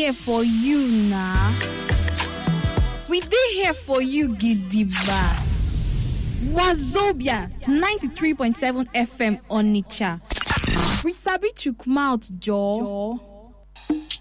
here for you now. We dey here for you, Gidigba. Wazobia 93.7 FM Onitsha. We sabi chook mouth jaw.